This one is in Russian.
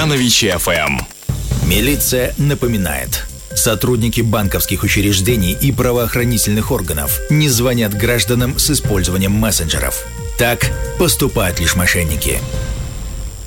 Драгановичи ФМ. Милиция напоминает. Сотрудники банковских учреждений и правоохранительных органов не звонят гражданам с использованием мессенджеров. Так поступают лишь мошенники.